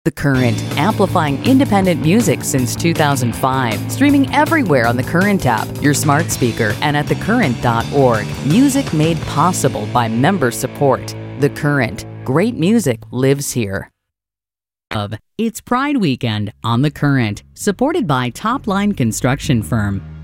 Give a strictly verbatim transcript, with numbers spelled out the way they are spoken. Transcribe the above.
The Current, amplifying independent music since two thousand five. Streaming everywhere on the Current app, your smart speaker, and at the current dot org. Music made possible by member support. The Current. Great music lives here. Of It's Pride Weekend on The Current, supported by Top Line Construction Firm.